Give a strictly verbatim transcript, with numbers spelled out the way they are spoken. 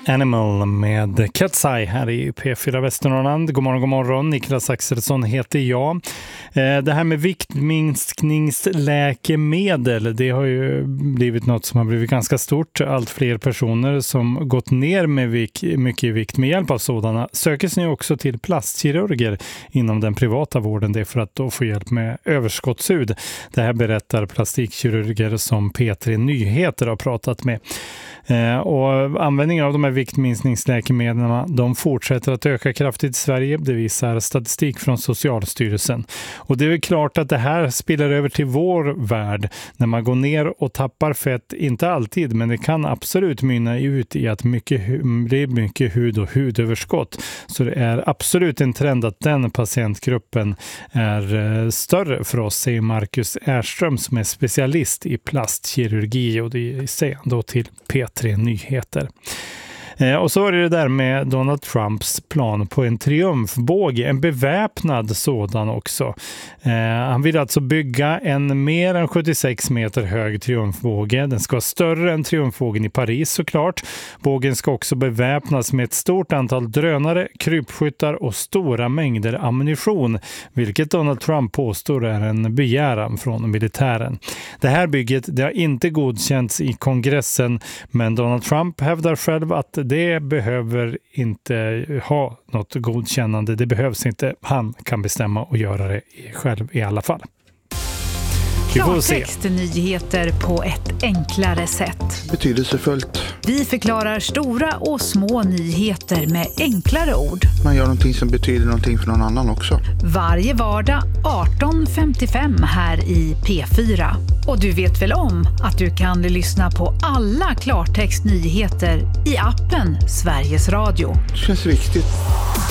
Animal med Cat's Eye här i P fyra Västernorrland. God morgon, god morgon. Niklas Axelsson heter jag. Det här med viktminskningsläkemedel, det har ju blivit något som har blivit ganska stort. Allt fler personer som gått ner med vik, mycket i vikt med hjälp av sådana söker sig också till plastkirurger inom den privata vården. Det är för att då få hjälp med överskottshud. Det här berättar plastikkirurger som P tre Nyheter har pratat med. Eh, och användningen av de här viktminskningsläkemedlen, de fortsätter att öka kraftigt i Sverige. Det visar statistik från Socialstyrelsen. Och det är klart att det här spiller över till vår värld. När man går ner och tappar fett, inte alltid, men det kan absolut mynna ut i att mycket, det är mycket hud och hudöverskott. Så det är absolut en trend att den patientgruppen är eh, större för oss, säger Marcus Erström som är specialist i plastkirurgi, och det säger han då till P tre Nyheter. Eh, och så var det det där med Donald Trumps plan på en triumfbåge, en beväpnad sådan också. Eh, han vill alltså bygga en mer än sjuttiosex meter hög triumfbåge. Den ska vara större än triumfbågen i Paris såklart. Bågen ska också beväpnas med ett stort antal drönare, krypskyttar och stora mängder ammunition, vilket Donald Trump påstår är en begäran från militären. Det här bygget, det har inte godkänts i kongressen, men Donald Trump hävdar själv att det behöver inte ha något godkännande. Det behövs inte. Han kan bestämma och göra det själv i alla fall. Klartextnyheter på ett enklare sätt. Betydelsefullt. Vi förklarar stora och små nyheter med enklare ord. Man gör någonting som betyder någonting för någon annan också. Varje vardag arton femtiofem här i P fyra. Och du vet väl om att du kan lyssna på alla klartextnyheter i appen Sveriges Radio. Det känns viktigt.